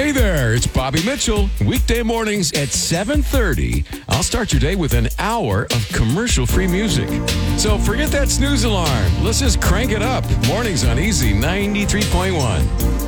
Hey there, it's Bobby Mitchell. Weekday mornings at 7:30, I'll start your day with an hour of commercial-free music. So forget that snooze alarm. Let's just crank it up. Mornings on Easy 93.1.